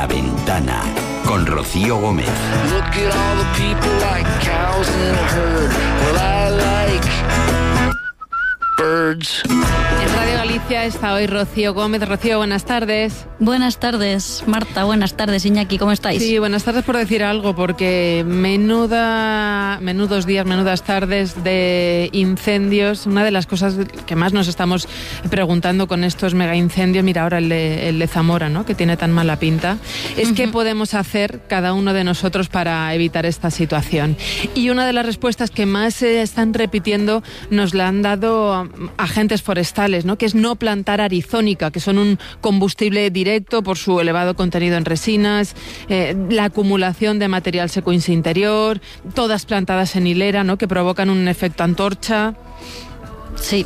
Ventana con Rocío Gómez. Look at all the people like cows in a herd. Well, I like birds. En Radio Galicia está hoy Rocío Gómez. Rocío, buenas tardes. Buenas tardes, Marta. Buenas tardes, Iñaki. ¿Cómo estáis? Sí, buenas tardes por decir algo, porque menudos días, menudas tardes de incendios. Una de las cosas que más nos estamos preguntando con estos mega incendios, mira ahora el de Zamora, ¿no?, que tiene tan mala pinta, es qué podemos hacer cada uno de nosotros para evitar esta situación. Y una de las respuestas que más se están repitiendo nos la han dado agentes forestales, ¿no?, que es no plantar arizónica, que son un combustible directo por su elevado contenido en resinas, la acumulación de material seco en su interior, todas plantadas en hilera, ¿no?, que provocan un efecto antorcha. Sí,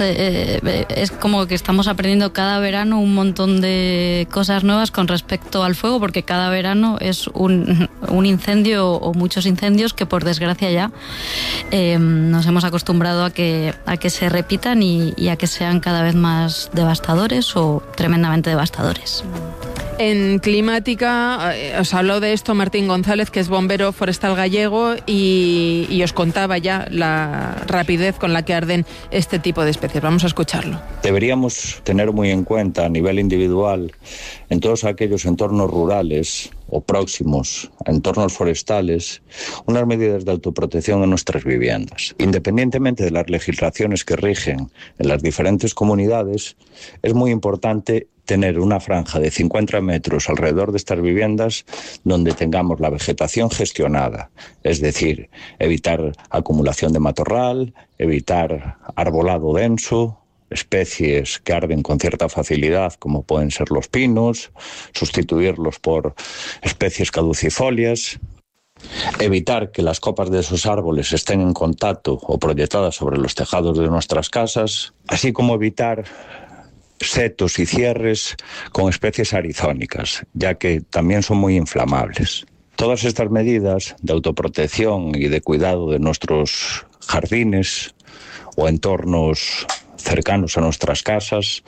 es como que estamos aprendiendo cada verano un montón de cosas nuevas con respecto al fuego, porque cada verano es un incendio o muchos incendios que por desgracia ya nos hemos acostumbrado a que se repitan y a que sean cada vez más devastadores o tremendamente devastadores. En Climática os habló de esto Martín González, que es bombero forestal gallego, y os contaba ya la rapidez con la que arden este tipo de especies. Vamos a escucharlo. Deberíamos tener muy en cuenta a nivel individual, en todos aquellos entornos rurales o próximos a entornos forestales, unas medidas de autoprotección en nuestras viviendas. Independientemente de las legislaciones que rigen en las diferentes comunidades, es muy importante tener una franja de 50 metros alrededor de estas viviendas donde tengamos la vegetación gestionada, es decir, evitar acumulación de matorral, evitar arbolado denso, especies que arden con cierta facilidad, como pueden ser los pinos, sustituirlos por especies caducifolias, evitar que las copas de esos árboles estén en contacto o proyectadas sobre los tejados de nuestras casas, así como evitar setos y cierres con especies arizónicas, ya que también son muy inflamables. Todas estas medidas de autoprotección y de cuidado de nuestros jardines o entornos cercanos a nuestras casas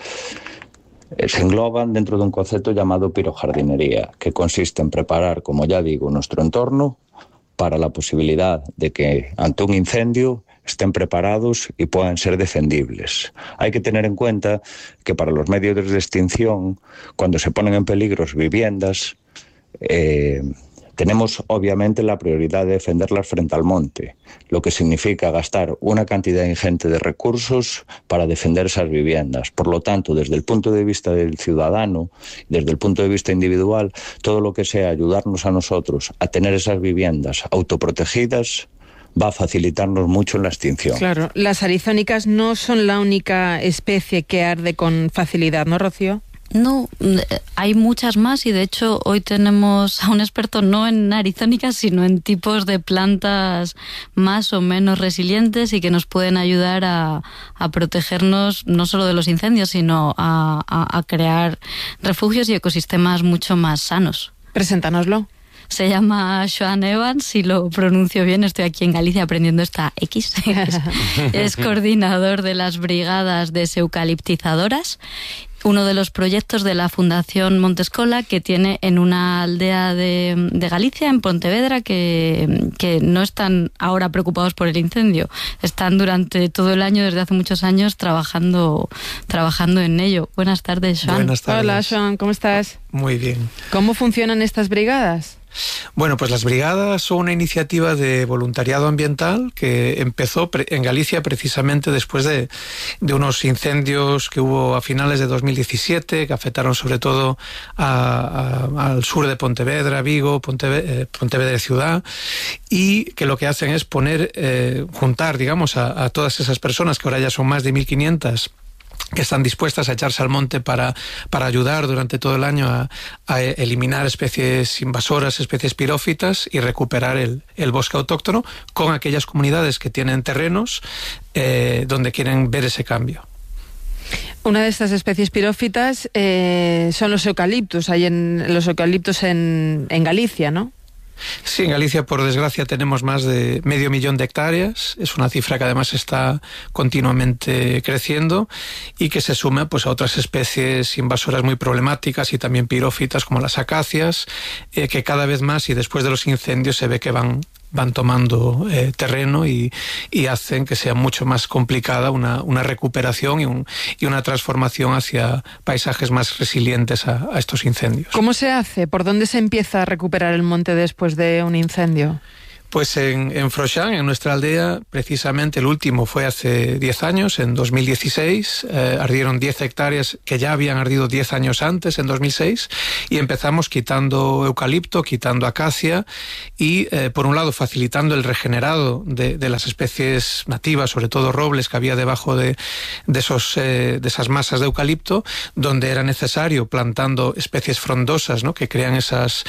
se engloban dentro de un concepto llamado pirojardinería, que consiste en preparar, como ya digo, nuestro entorno para la posibilidad de que ante un incendio estén preparados y puedan ser defendibles. Hay que tener en cuenta que para los medios de extinción, cuando se ponen en peligro viviendas, tenemos obviamente la prioridad de defenderlas frente al monte, lo que significa gastar una cantidad ingente de recursos para defender esas viviendas. Por lo tanto, desde el punto de vista del ciudadano, desde el punto de vista individual, todo lo que sea ayudarnos a nosotros a tener esas viviendas autoprotegidas va a facilitarnos mucho en la extinción. Claro, las arizónicas no son la única especie que arde con facilidad, ¿no, Rocío? No, hay muchas más y de hecho hoy tenemos a un experto no en arizónicas sino en tipos de plantas más o menos resilientes y que nos pueden ayudar a protegernos no solo de los incendios sino a crear refugios y ecosistemas mucho más sanos. Preséntanoslo. Se llama Sean Evans, si lo pronuncio bien, estoy aquí en Galicia aprendiendo esta X. Es coordinador de las brigadas deseucaliptizadoras, uno de los proyectos de la Fundación Montescola que tiene en una aldea de Galicia, en Pontevedra, que no están ahora preocupados por el incendio. Están durante todo el año, desde hace muchos años, trabajando en ello. Buenas tardes, Sean. Buenas tardes. Hola, Sean, ¿cómo estás? Muy bien. ¿Cómo funcionan estas brigadas? Bueno, pues las brigadas son una iniciativa de voluntariado ambiental que empezó en Galicia precisamente después de unos incendios que hubo a finales de 2017 que afectaron sobre todo al sur de Pontevedra, Vigo, Pontevedra ciudad, y que lo que hacen es juntar, digamos, a todas esas personas que ahora ya son más de 1.500 que están dispuestas a echarse al monte para ayudar durante todo el año a eliminar especies invasoras, especies pirófitas y recuperar el bosque autóctono con aquellas comunidades que tienen terrenos donde quieren ver ese cambio. Una de estas especies pirófitas son los eucaliptos, hay los eucaliptos en Galicia, ¿no? Sí, en Galicia, por desgracia, tenemos más de 500.000 de hectáreas. Es una cifra que además está continuamente creciendo y que se suma pues a otras especies invasoras muy problemáticas y también pirófitas como las acacias, que cada vez más, y después de los incendios, se ve que van tomando terreno y hacen que sea mucho más complicada una recuperación y una transformación hacia paisajes más resilientes a estos incendios. ¿Cómo se hace? ¿Por dónde se empieza a recuperar el monte después de un incendio? Pues en Froxán, en nuestra aldea, precisamente el último fue hace 10 años, en 2016. Ardieron 10 hectáreas que ya habían ardido 10 años antes, en 2006, y empezamos quitando eucalipto, quitando acacia y, por un lado, facilitando el regenerado de las especies nativas, sobre todo robles, que había debajo de esas masas de eucalipto, donde era necesario, plantando especies frondosas, ¿no?, que crean esos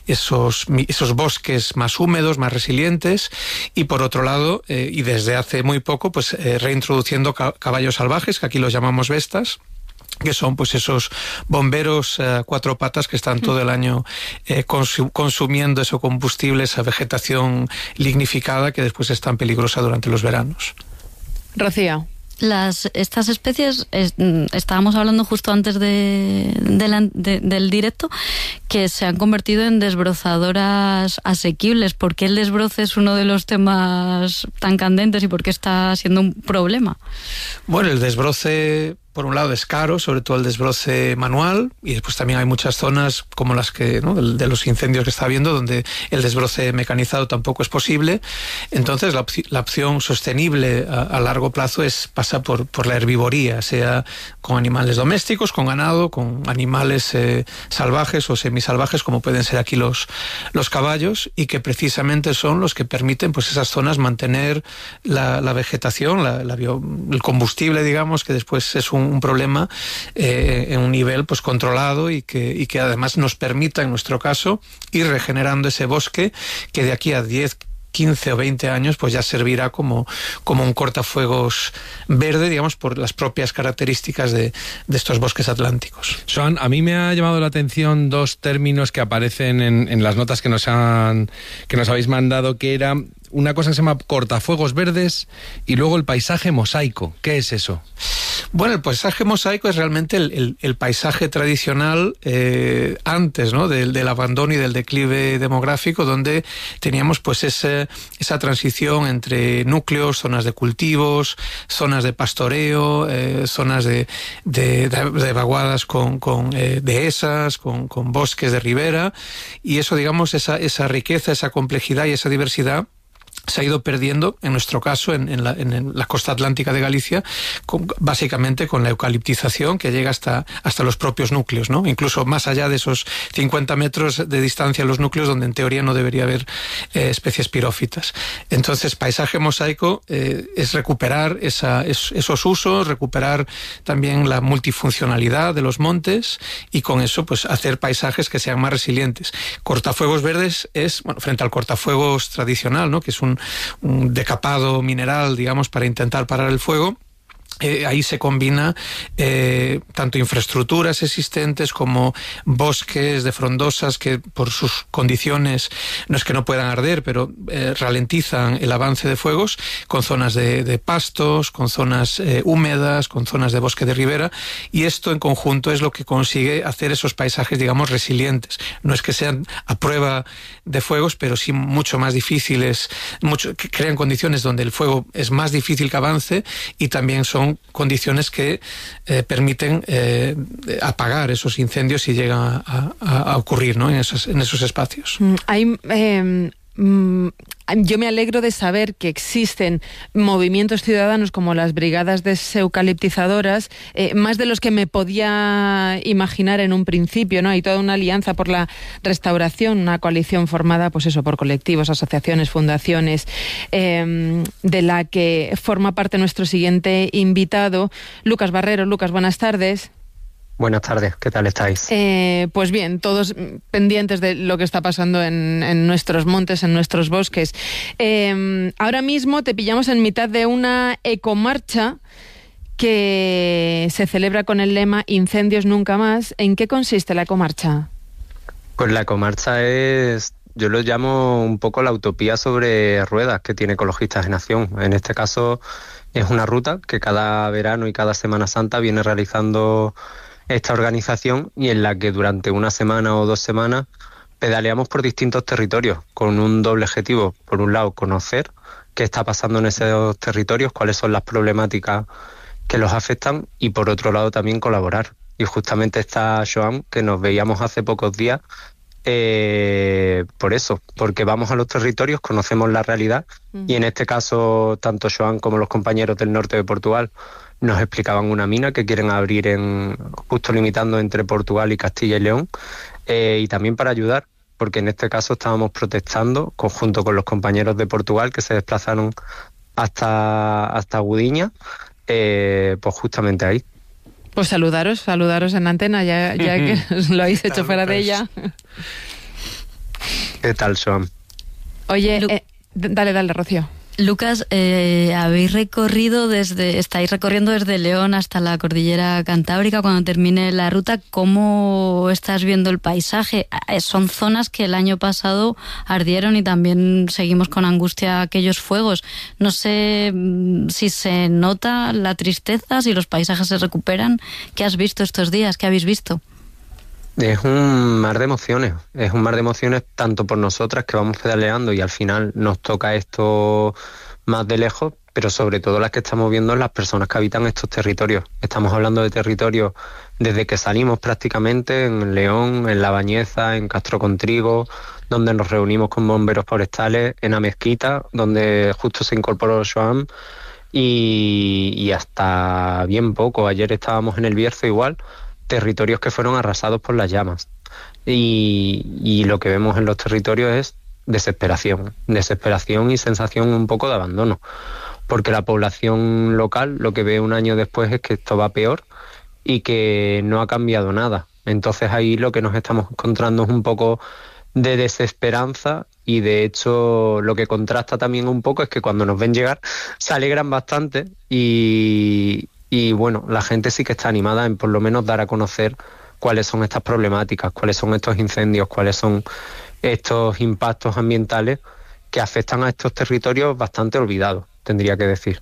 bosques más húmedos, más resilientes. Y por otro lado, y desde hace muy poco, pues reintroduciendo caballos salvajes, que aquí los llamamos bestas, que son pues esos bomberos a 4 patas que están todo el año consumiendo ese combustible, esa vegetación lignificada que después es tan peligrosa durante los veranos. Rocío. Estas especies, estábamos hablando justo antes del directo, que se han convertido en desbrozadoras asequibles. ¿Por qué el desbroce es uno de los temas tan candentes y por qué está siendo un problema? Bueno, el desbroce, por un lado, es caro, sobre todo el desbroce manual, y después también hay muchas zonas como las que, ¿no?, de los incendios que está habiendo, donde el desbroce mecanizado tampoco es posible. Entonces la opción sostenible a largo plazo pasa por la herbivoría, sea con animales domésticos, con ganado, con animales salvajes o semisalvajes, como pueden ser aquí los caballos, y que precisamente son los que permiten pues esas zonas mantener la vegetación, el combustible, digamos, que después es un problema en un nivel pues controlado y que además nos permita, en nuestro caso, ir regenerando ese bosque que de aquí a 10, 15 o 20 años pues ya servirá como un cortafuegos verde, digamos, por las propias características de estos bosques atlánticos. Joan, a mí me ha llamado la atención 2 términos que aparecen en las notas que nos habéis mandado, que era una cosa que se llama cortafuegos verdes y luego el paisaje mosaico. ¿Qué es eso? Bueno, el paisaje mosaico es realmente el paisaje tradicional antes, ¿no?, del abandono y del declive demográfico, donde teníamos pues esa transición entre núcleos, zonas de cultivos, zonas de pastoreo, zonas de vaguadas con dehesas, con bosques de ribera, y eso, digamos, esa riqueza, esa complejidad y esa diversidad se ha ido perdiendo, en nuestro caso, en la costa atlántica de Galicia, básicamente con la eucaliptización que llega hasta los propios núcleos, ¿no? Incluso más allá de esos 50 metros de distancia a los núcleos, donde en teoría no debería haber especies pirófitas. Entonces, paisaje mosaico es recuperar esos usos, recuperar también la multifuncionalidad de los montes y con eso pues hacer paisajes que sean más resilientes. Cortafuegos verdes es, bueno, frente al cortafuegos tradicional, ¿no?, que es un decapado mineral, digamos, para intentar parar el fuego. Ahí se combina tanto infraestructuras existentes como bosques de frondosas que por sus condiciones no es que no puedan arder, pero ralentizan el avance de fuegos, con zonas de pastos, con zonas húmedas, con zonas de bosque de ribera, y esto en conjunto es lo que consigue hacer esos paisajes, digamos, resilientes. No es que sean a prueba de fuegos, pero sí mucho más difíciles, que crean condiciones donde el fuego es más difícil que avance, y también son condiciones que permiten apagar esos incendios si llegan a ocurrir, ¿no?, en esos espacios. Yo me alegro de saber que existen movimientos ciudadanos como las brigadas deseucaliptizadoras, más de los que me podía imaginar en un principio, ¿no? Hay toda una alianza por la restauración, una coalición formada, pues eso, por colectivos, asociaciones, fundaciones, de la que forma parte nuestro siguiente invitado, Lucas Barrero. Lucas, buenas tardes. Buenas tardes, ¿qué tal estáis? Pues bien, todos pendientes de lo que está pasando en nuestros montes, en nuestros bosques. Ahora mismo te pillamos en mitad de una ecomarcha que se celebra con el lema Incendios nunca más. ¿En qué consiste la ecomarcha? Pues la ecomarcha es yo lo llamo un poco la utopía sobre ruedas que tiene Ecologistas en Acción. En este caso es una ruta que cada verano y cada Semana Santa viene realizando esta organización y en la que durante una semana o 2 semanas pedaleamos por distintos territorios con un doble objetivo. Por un lado, conocer qué está pasando en esos territorios, cuáles son las problemáticas que los afectan, y por otro lado también colaborar. Y justamente está Joan, que nos veíamos hace pocos días, por eso, porque vamos a los territorios, conocemos la realidad, y en este caso tanto Joan como los compañeros del norte de Portugal nos explicaban una mina que quieren abrir justo limitando entre Portugal y Castilla y León, y también para ayudar, porque en este caso estábamos protestando junto con los compañeros de Portugal que se desplazaron hasta Gudiña, pues justamente ahí. Pues saludaros en antena, ya que lo habéis hecho fuera de ella. ¿Qué tal, Joan? Oye, dale, Rocío. Lucas, estáis recorriendo desde León hasta la cordillera Cantábrica. Cuando termine la ruta, ¿cómo estás viendo el paisaje? Son zonas que el año pasado ardieron y también seguimos con angustia aquellos fuegos. No sé si se nota la tristeza, si los paisajes se recuperan. ¿Qué has visto estos días? ¿Qué habéis visto? Es un mar de emociones, tanto por nosotras que vamos pedaleando y al final nos toca esto más de lejos, pero sobre todo las que estamos viendo las personas que habitan estos territorios. Estamos hablando de territorios desde que salimos prácticamente, en León, en La Bañeza, en Castro Contrigo, donde nos reunimos con bomberos forestales, en Amezquita, donde justo se incorporó Joan, y hasta bien poco, ayer estábamos en El Bierzo igual, territorios que fueron arrasados por las llamas, y lo que vemos en los territorios es desesperación y sensación un poco de abandono, porque la población local lo que ve un año después es que esto va peor y que no ha cambiado nada. Entonces ahí lo que nos estamos encontrando es un poco de desesperanza, y de hecho lo que contrasta también un poco es que cuando nos ven llegar se alegran bastante y bueno, la gente sí que está animada en por lo menos dar a conocer cuáles son estas problemáticas, cuáles son estos incendios, cuáles son estos impactos ambientales que afectan a estos territorios bastante olvidados, tendría que decir.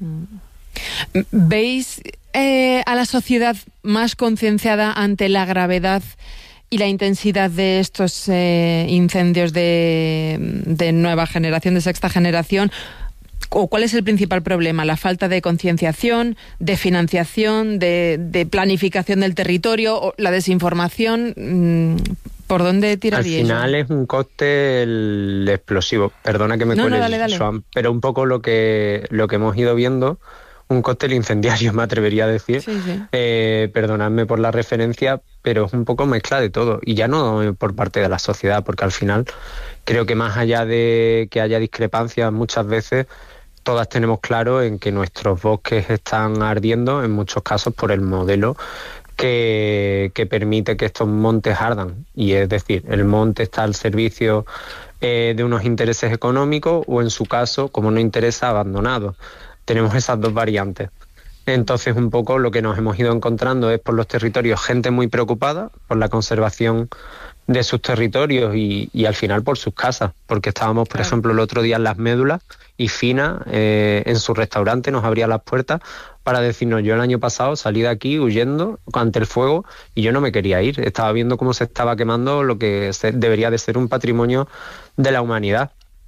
¿Veis a la sociedad más concienciada ante la gravedad y la intensidad de estos incendios de nueva generación, de sexta generación? ¿O cuál es el principal problema? ¿La falta de concienciación, de financiación, de planificación del territorio, o la desinformación? ¿Por dónde tiraría? Al final es un cóctel explosivo. Perdona que me cuele, dale. Joan, pero un poco lo que hemos ido viendo, un cóctel incendiario, me atrevería a decir. Sí. Perdonadme por la referencia, pero es un poco mezcla de todo. Y ya no por parte de la sociedad, porque al final creo que más allá de que haya discrepancias muchas veces, todas tenemos claro en que nuestros bosques están ardiendo, en muchos casos por el modelo que permite que estos montes ardan. Y es decir, el monte está al servicio de unos intereses económicos, o en su caso, como no interesa, abandonado. Tenemos esas dos variantes. Entonces, un poco lo que nos hemos ido encontrando es por los territorios gente muy preocupada por la conservación de sus territorios y al final por sus casas, porque estábamos, por ejemplo, el otro día en Las Médulas, y Fina en su restaurante nos abría las puertas para decirnos: yo el año pasado salí de aquí huyendo ante el fuego y yo no me quería ir, estaba viendo cómo se estaba quemando lo que debería de ser un patrimonio de la humanidad.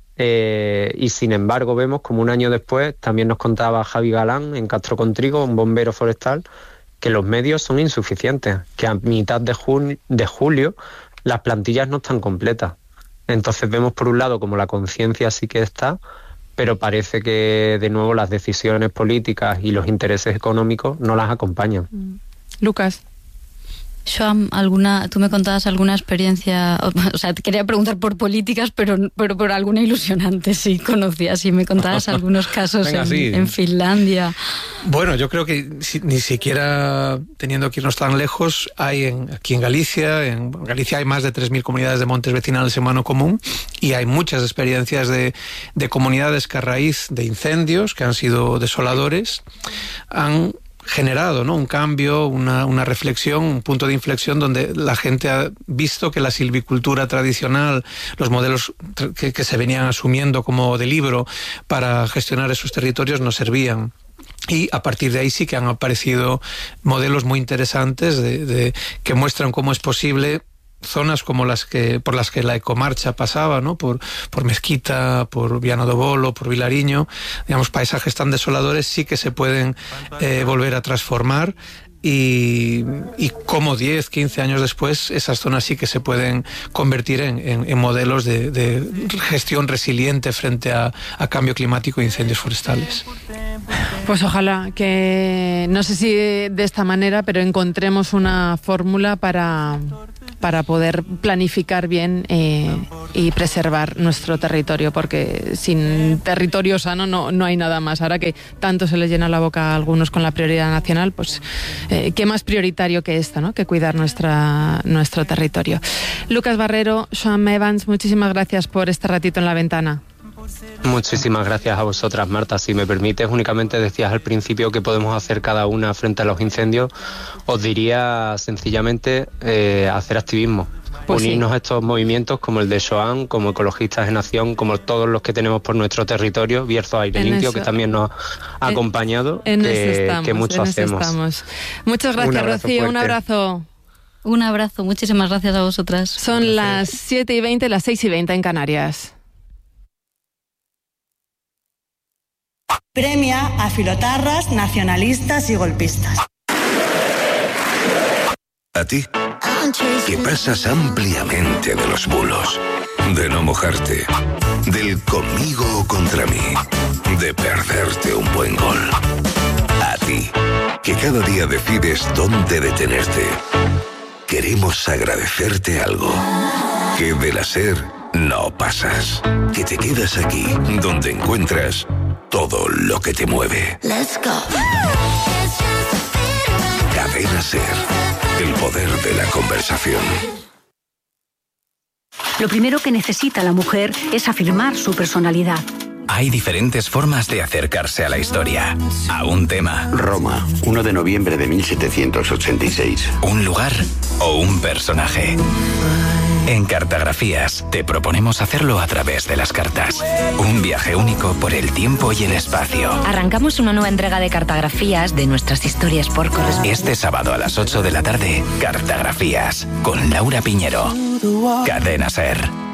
Y sin embargo vemos como un año después, también nos contaba Javi Galán en Castro Contrigo, un bombero forestal, que los medios son insuficientes, que a mitad de julio las plantillas no están completas. Entonces vemos por un lado como la conciencia sí que está, pero parece que de nuevo las decisiones políticas y los intereses económicos no las acompañan. Lucas. Joan, tú me contabas alguna experiencia, o sea, te quería preguntar por políticas, pero por alguna ilusionante, sí, conocías, y me contabas algunos casos en Finlandia. Bueno, yo creo que ni siquiera teniendo que irnos tan lejos, hay aquí en Galicia hay más de 3.000 comunidades de montes vecinales en mano común, y hay muchas experiencias de comunidades que a raíz de incendios que han sido desoladores han generado, ¿no?, un cambio, una reflexión, un punto de inflexión donde la gente ha visto que la silvicultura tradicional, los modelos que se venían asumiendo como de libro para gestionar esos territorios no servían. Y a partir de ahí sí que han aparecido modelos muy interesantes que muestran cómo es posible zonas como por las que la ecomarcha pasaba, ¿no?, por Mezquita, por Viana do Bolo, por Vilariño, digamos, paisajes tan desoladores sí que se pueden volver a transformar. Y como 10, 15 años después, esas zonas sí que se pueden convertir en modelos de gestión resiliente frente a cambio climático e incendios forestales. Pues ojalá que, no sé si de esta manera, pero encontremos una fórmula para poder planificar bien y preservar nuestro territorio, porque sin territorio sano no hay nada más. Ahora que tanto se les llena la boca a algunos con la prioridad nacional, pues qué más prioritario que esta, ¿no?, que cuidar nuestro territorio. Lucas Barrero, Joan Evans, muchísimas gracias por este ratito en La Ventana. Muchísimas gracias a vosotras, Marta. Si me permites, únicamente decías al principio qué podemos hacer cada una frente a los incendios. Os diría sencillamente hacer activismo. Pues unirnos a estos movimientos como el de Joan, como Ecologistas en Acción, como todos los que tenemos por nuestro territorio, Bierzo Aire Limpio, que también nos ha acompañado, que mucho hacemos. Muchas gracias, Rocío. Fuerte. Un abrazo. Un abrazo. Muchísimas gracias a vosotras. Son las 7:20, las 6:20 en Canarias. Premia a filotarras, nacionalistas y golpistas. A ti, que pasas ampliamente de los bulos, de no mojarte, del conmigo o contra mí, de perderte un buen gol. A ti, que cada día decides dónde detenerte. Queremos agradecerte algo, que de la SER no pasas, que te quedas aquí, donde encuentras todo lo que te mueve. Let's go. Cadena SER, el poder de la conversación. Lo primero que necesita la mujer es afirmar su personalidad. Hay diferentes formas de acercarse a la historia, a un tema. Roma, 1 de noviembre de 1786. Un lugar o un personaje. En Cartografías te proponemos hacerlo a través de las cartas. Un viaje único por el tiempo y el espacio. Arrancamos una nueva entrega de Cartografías de nuestras historias por correspondencia. Este sábado a las 8 de la tarde, Cartografías, con Laura Piñero. Cadena SER.